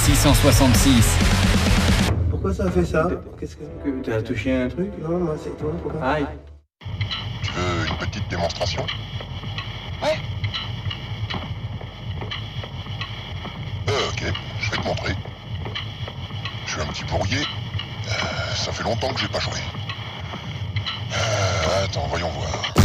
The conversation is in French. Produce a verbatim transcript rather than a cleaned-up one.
six cent soixante-six. Pourquoi ça a fait ça? Qu'est-ce que... Que t'as touché un truc? Non, moi c'est toi, pourquoi? Aïe. Tu veux une petite démonstration? Ouais. Euh, ok, je vais te montrer. Je suis un petit bourrier. Euh, ça fait longtemps que j'ai pas joué. Euh, attends, voyons voir.